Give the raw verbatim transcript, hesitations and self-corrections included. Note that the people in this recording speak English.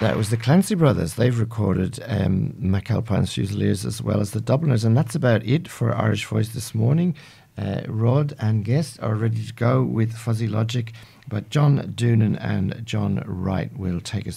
That was the Clancy Brothers. They've recorded um, McAlpine's Fusiliers as well as the Dubliners. And that's about it for Irish Voice this morning. Uh, Rod and guest are ready to go with Fuzzy Logic. But John Doonan and John Wright will take us